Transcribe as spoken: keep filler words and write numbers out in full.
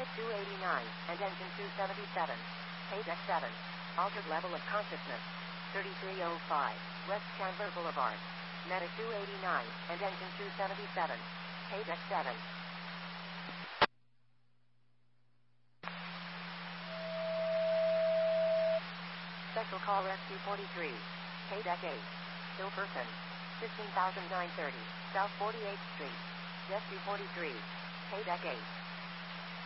Medic two eighty-nine, and engine two seventy-seven. Paydeck seven. Altered level of consciousness. thirty-three oh five, West Chandler Boulevard. Medic two eighty-nine, and engine two seventy-seven. Paydeck seven. Special call Rescue forty-three. Paydeck eight. Still person. fifteen thousand nine hundred thirty, South forty-eighth Street. Rescue forty-three. Paydeck eight.